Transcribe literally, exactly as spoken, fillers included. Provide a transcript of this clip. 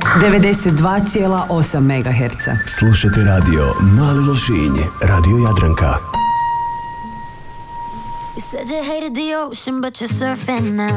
devedeset dva zarez osam megaherca. Slušajte radio Mali Lošinj, Radio Jadranka. You said you hated the ocean, but you're surfing now.